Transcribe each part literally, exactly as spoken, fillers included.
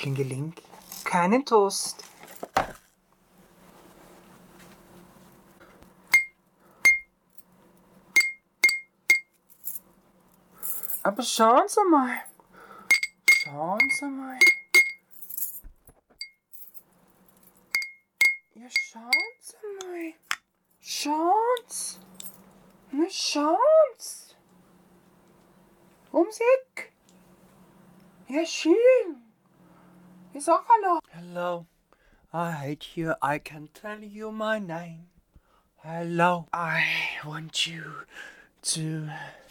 Klingeling. Keinen Toast. Aber schauen Sie mal. Schauen Sie mal. Ja, schauen Sie mal. Schauen Sie. Na, schauen Sie. Ums Eck. Ja, schön. Ich sag hallo. Hello. I hate you. I can tell you my name. Hello. I want you to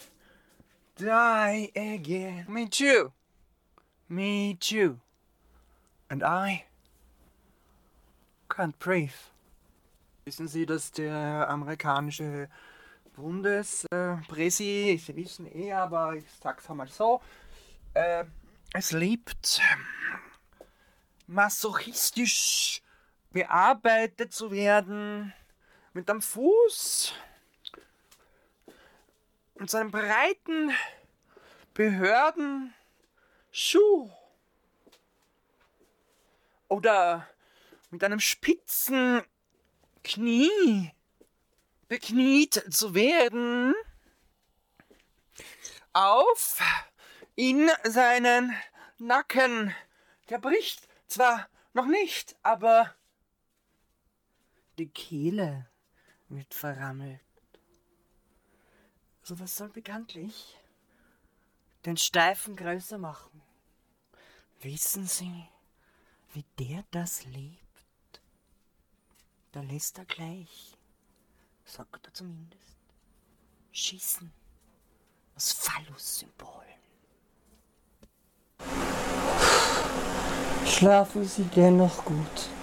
die again. Me too. Me too. And I can't breathe. Wissen Sie, dass der amerikanische Bundespräsi, Sie wissen eh, aber ich sag's einmal so, äh, es liebt, masochistisch bearbeitet zu werden, mit einem Fuß und seinem breiten Behördenschuh oder mit einem spitzen Knie bekniet zu werden auf in seinen Nacken. Der bricht zwar noch nicht, aber die Kehle wird verrammelt. Sowas soll bekanntlich den Steifen größer machen. Wissen Sie, wie der das lebt? Da lässt er gleich, sagt er zumindest, schießen aus Phallus-Symbolen. Schlafen Sie dennoch gut.